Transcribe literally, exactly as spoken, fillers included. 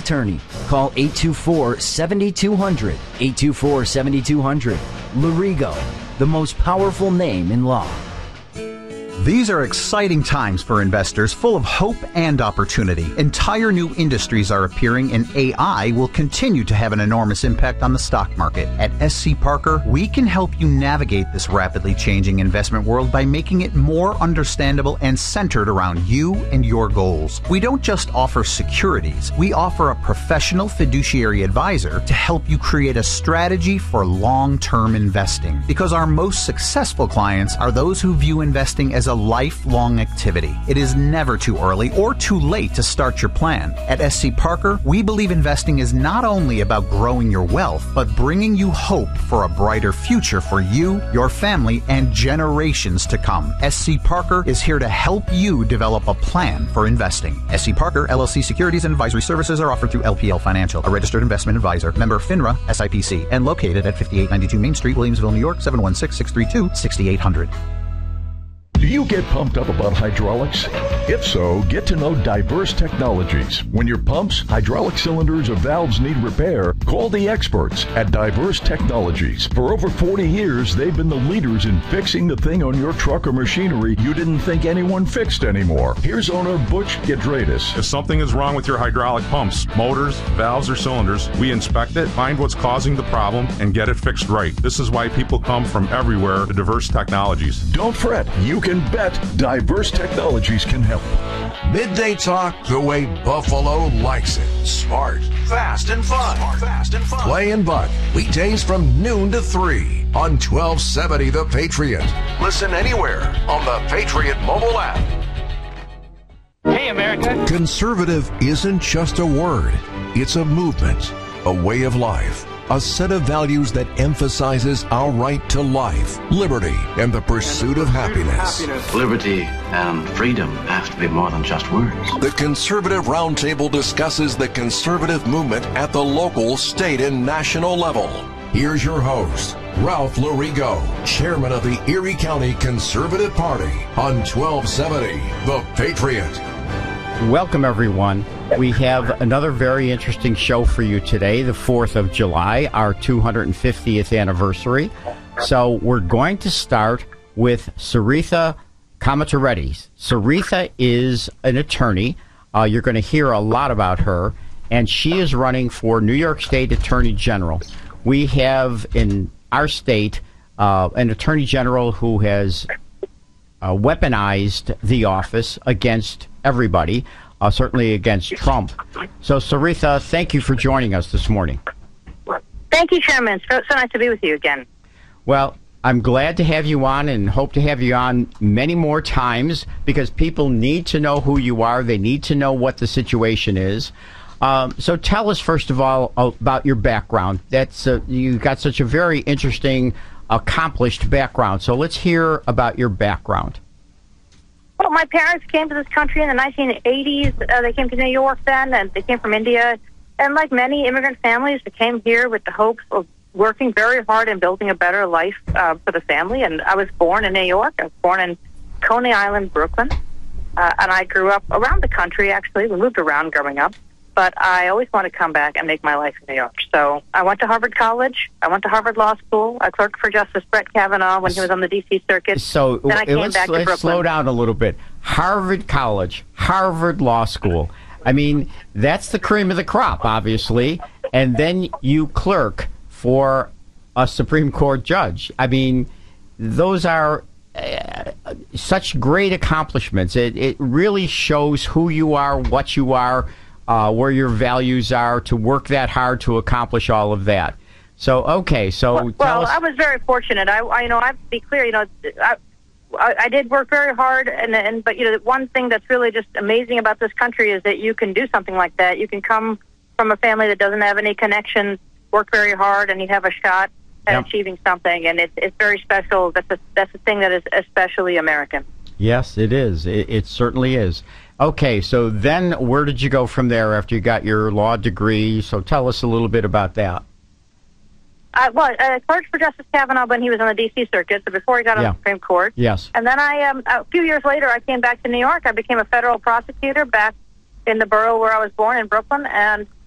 attorney. Call eight two four, seven two zero zero, eight two four, seven two zero zero. Lorigo, the most powerful name in law. These are exciting times for investors, full of hope and opportunity. Entire new industries are appearing, and A I will continue to have an enormous impact on the stock market. At S C Parker, we can help you navigate this rapidly changing investment world by making it more understandable and centered around you and your goals. We don't just offer securities. We offer a professional fiduciary advisor to help you create a strategy for long-term investing. Because our most successful clients are those who view investing as a lifelong activity. It is never too early or too late to start your plan. At S C Parker, we believe investing is not only about growing your wealth, but bringing you hope for a brighter future for you, your family, and generations to come. S C Parker is here to help you develop a plan for investing. S C Parker, L L C Securities and Advisory Services are offered through L P L Financial, a registered investment advisor, member FINRA, S I P C, and located at fifty-eight ninety-two Main Street, Williamsville, New York, seven one six, six three two, six eight zero zero. Do you get pumped up about hydraulics? If so, get to know Diverse Technologies. When your pumps, hydraulic cylinders, or valves need repair, call the experts at Diverse Technologies. For over forty years, they've been the leaders in fixing the thing on your truck or machinery you didn't think anyone fixed anymore. Here's owner Butch Gedradis. If something is wrong with your hydraulic pumps, motors, valves, or cylinders, we inspect it, find what's causing the problem, and get it fixed right. This is why people come from everywhere to Diverse Technologies. Don't fret. You can bet Diverse Technologies can help. Midday talk the way Buffalo likes it. Smart, fast, and fun. Smart, fast, and fun. Clay and Buck, weekdays from noon to three on twelve seventy The Patriot. Listen anywhere on the Patriot mobile app. Hey, America. Conservative isn't just a word. It's a movement, a way of life. A set of values that emphasizes our right to life, liberty, and the pursuit of happiness. Liberty and freedom have to be more than just words. The Conservative Roundtable discusses the conservative movement at the local, state, and national level. Here's your host, Ralph Lorigo, chairman of the Erie County Conservative Party on twelve seventy The Patriot. Welcome, everyone. We have another very interesting show for you today, the fourth of July, our two hundred fiftieth anniversary. So we're going to start with Saritha Kamatareddy. Saritha is an attorney. Uh, you're going to hear a lot about her, and she is running for New York State Attorney General. We have in our state uh, an Attorney General who has uh, weaponized the office against everybody. Uh, certainly against Trump. So, Saritha, thank you for joining us this morning. Thank you, Chairman. So, so nice to be with you again. Well, I'm glad to have you on and hope to have you on many more times because people need to know who you are. They need to know what the situation is. Um, so tell us, first of all, about your background. That's uh, you got such a very interesting, accomplished background. So let's hear about your background. Well, my parents came to this country in the nineteen eighties. Uh, they came to New York then, and they came from India. And like many immigrant families, they came here with the hopes of working very hard and building a better life uh, for the family. And I was born in New York. I was born in Coney Island, Brooklyn. Uh, and I grew up around the country, actually. We moved around growing up. But I always wanted to come back and make my life in New York. So I went to Harvard College. I went to Harvard Law School. I clerked for Justice Brett Kavanaugh when he was on the D C circuit. So then I came let's, back to let's Brooklyn. slow down a little bit. Harvard College, Harvard Law School. I mean, that's the cream of the crop, obviously. And then you clerk for a Supreme Court judge. I mean, those are uh, such great accomplishments. It, it really shows who you are, what you are, Uh, where your values are, to work that hard to accomplish all of that. So, okay, so well, tell well us. I was very fortunate. I, I, you know, I have to be clear. You know, I, I, I did work very hard, and, and but you know, one thing that's really just amazing about this country is that you can do something like that. You can come from a family that doesn't have any connections, work very hard, and you have a shot at Yep. achieving something. And it's it's very special. That's a, that's the thing that is especially American. Yes, it is. It, it certainly is. Okay, so then where did you go from there after you got your law degree? So tell us a little bit about that. I, well, I clerked for Justice Kavanaugh when he was on the D C circuit, so before he got on Yeah. the Supreme Court. Yes. And then I, um, a few years later, I came back to New York. I became a federal prosecutor back in the borough where I was born in Brooklyn, and